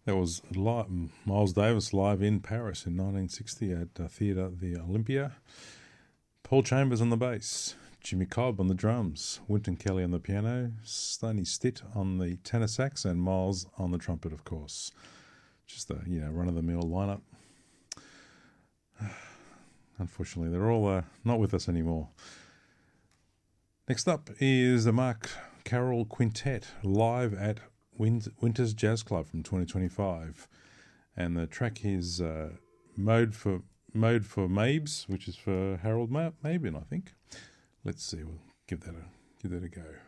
That was Miles Davis live in Paris in 1960 at Theatre the Olympia. Paul Chambers on the bass, Jimmy Cobb on the drums, Wynton Kelly on the piano, Stoney Stitt on the tenor sax, and Miles on the trumpet, of course. Just a run-of-the-mill lineup. Unfortunately, they're all not with us anymore. Next up is the Mark Carroll Quintet live at Winter's Jazz Club from 2025, and the track is Mode for Mabes, which is for Harold Mabin, I think. Let's see. We'll give that a go.